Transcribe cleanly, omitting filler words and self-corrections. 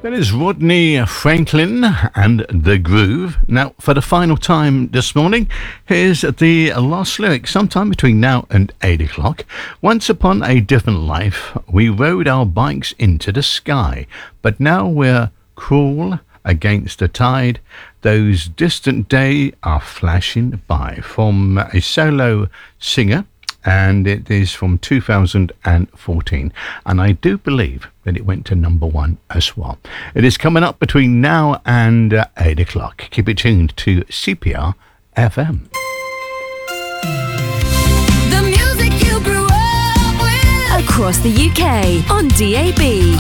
That is Rodney Franklin and The Groove. Now, for the final time this morning, here's the last lyric. Sometime between now and 8 o'clock. Once upon a different life, we rode our bikes into the sky. But now we're cruel against the tide. Those distant days are flashing by. From a solo singer, and it is from 2014, and I do believe that it went to number 1 as well. It is coming up between now and 8 o'clock. Keep it tuned to CPR FM. The music you grew up with. Across the UK on DAB,